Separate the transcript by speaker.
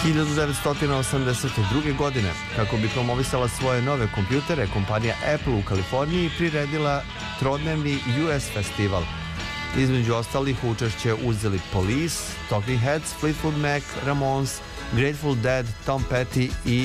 Speaker 1: 1982. godine, kako bi promovisala svoje nove kompjutere, kompanija Apple u Kaliforniji priredila trodnevni US festival. Između ostalih učešće uzeli Police, Talking Heads, Fleetwood Mac, Ramones, Grateful Dead, Tom Petty i